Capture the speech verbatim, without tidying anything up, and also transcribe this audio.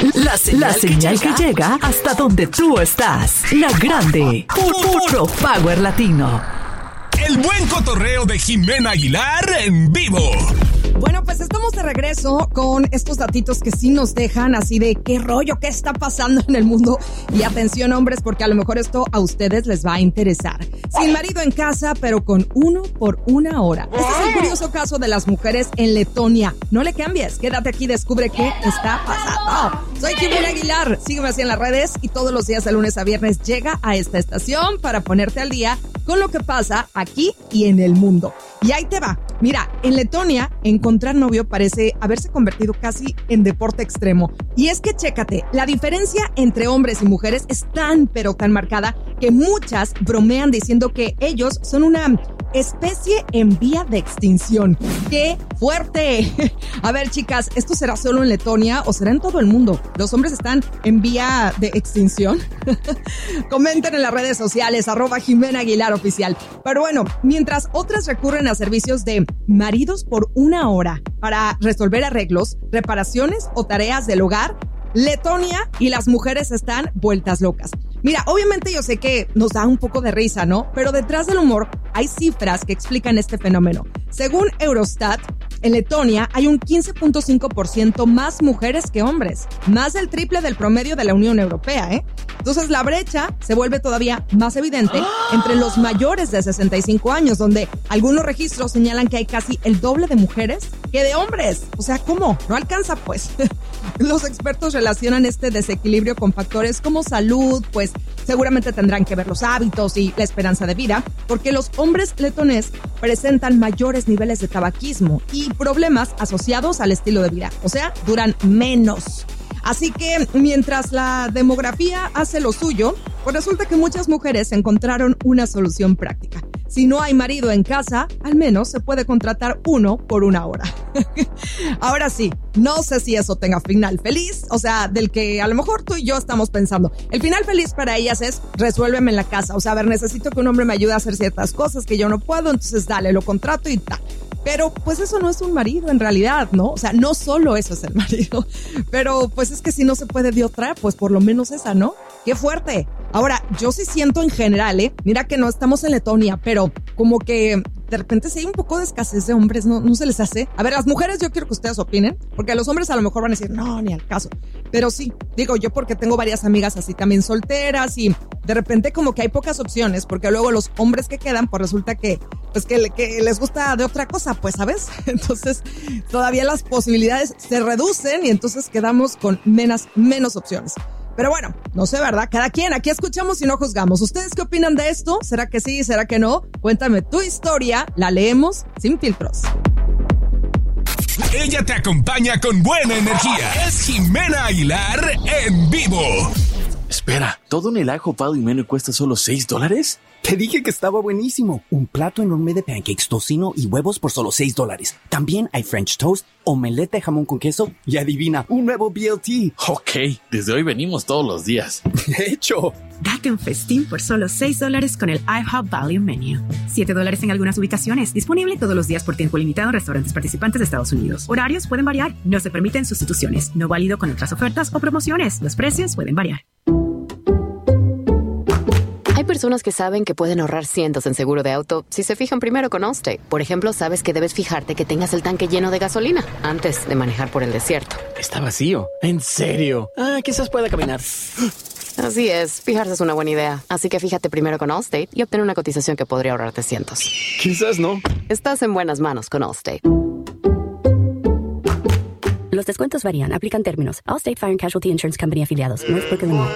La señal, la señal que, llega, que llega hasta donde tú estás. La grande. Puro Power Latino. El buen cotorreo de Jimena Aguilar en vivo. Bueno, pues estamos de regreso con estos datitos que sí nos dejan así de qué rollo, qué está pasando en el mundo. Y atención, hombres, porque a lo mejor esto a ustedes les va a interesar. Sin marido en casa, pero con uno por una hora. Este es el curioso caso de las mujeres en Letonia. No le cambies, quédate aquí y descubre qué está pasando. Soy Jimena Aguilar, sígueme así en las redes y todos los días de lunes a viernes llega a esta estación para ponerte al día con lo que pasa aquí y en el mundo. Y ahí te va. Mira, en Letonia, encontrar novio parece haberse convertido casi en deporte extremo. Y es que chécate, la diferencia entre hombres y mujeres es tan pero tan marcada que muchas bromean diciendo que ellos son una especie en vía de extinción. ¡Qué fuerte! A ver, chicas, ¿esto será solo en Letonia o será en todo el mundo? ¿Los hombres están en vía de extinción? Comenten en las redes sociales, arroba Jimena Aguilar Oficial. Pero bueno, mientras otras recurren a servicios de maridos por una hora para resolver arreglos, reparaciones o tareas del hogar, Letonia y las mujeres están vueltas locas. Mira, obviamente yo sé que nos da un poco de risa, ¿no? Pero detrás del humor hay cifras que explican este fenómeno. Según Eurostat, en Letonia hay un quince punto cinco por ciento más mujeres que hombres, más del triple del promedio de la Unión Europea, ¿eh? Entonces la brecha se vuelve todavía más evidente entre los mayores de sesenta y cinco años, donde algunos registros señalan que hay casi el doble de mujeres que de hombres. O sea, ¿cómo? No alcanza, pues. Los expertos relacionan este desequilibrio con factores como salud, pues seguramente tendrán que ver los hábitos y la esperanza de vida, porque los hombres letones presentan mayores niveles de tabaquismo y problemas asociados al estilo de vida, o sea, duran menos. Así que mientras la demografía hace lo suyo, pues resulta que muchas mujeres encontraron una solución práctica. Si no hay marido en casa, al menos se puede contratar uno por una hora. Ahora sí, no sé si eso tenga final feliz, o sea, del que a lo mejor tú y yo estamos pensando. El final feliz para ellas es resuélveme en la casa. O sea, a ver, necesito que un hombre me ayude a hacer ciertas cosas que yo no puedo, entonces dale, lo contrato y tal. Pero pues eso no es un marido en realidad, ¿no? O sea, no solo eso es el marido. Pero pues es que si no se puede de otra, pues por lo menos esa, ¿no? ¡Qué fuerte! Ahora, yo sí siento en general, ¿eh? Mira que no estamos en Letonia, pero como que de repente sí hay un poco de escasez de hombres, ¿no? ¿No se les hace? A ver, las mujeres yo quiero que ustedes opinen, porque a los hombres a lo mejor van a decir, no, ni al caso. Pero sí, digo yo porque tengo varias amigas así también solteras y de repente como que hay pocas opciones, porque luego los hombres que quedan, pues resulta que, pues que, que les gusta de otra cosa, pues, ¿sabes? Entonces, todavía las posibilidades se reducen y entonces quedamos con menos, menos opciones. Pero bueno, no sé, ¿verdad? Cada quien, aquí escuchamos y no juzgamos. ¿Ustedes qué opinan de esto? ¿Será que sí? ¿Será que no? Cuéntame tu historia, la leemos sin filtros. Ella te acompaña con buena energía. Es Jimena Aguilar en vivo. Espera, ¿todo en el ajo pado y menú cuesta solo seis dólares? Te dije que estaba buenísimo. Un plato enorme de pancakes, tocino y huevos por solo seis dólares. También hay French toast, omelette de jamón con queso y adivina, un nuevo B L T. Ok, desde hoy venimos todos los días. De hecho. Date un festín por solo seis dólares con el IHOP Value Menu. siete dólares en algunas ubicaciones. Disponible todos los días por tiempo limitado en restaurantes participantes de Estados Unidos. Horarios pueden variar. No se permiten sustituciones. No válido con otras ofertas o promociones. Los precios pueden variar. Hay personas que saben que pueden ahorrar cientos en seguro de auto si se fijan primero con Allstate. Por ejemplo, sabes que debes fijarte que tengas el tanque lleno de gasolina antes de manejar por el desierto. Está vacío. ¿En serio? Ah, quizás pueda caminar. Así es, fijarse es una buena idea. Así que fíjate primero con Allstate y obtén una cotización que podría ahorrarte cientos. Quizás no. Estás en buenas manos con Allstate. Los descuentos varían. Aplican términos. Allstate Fire and Casualty Insurance Company afiliados. North Brook, Illinois.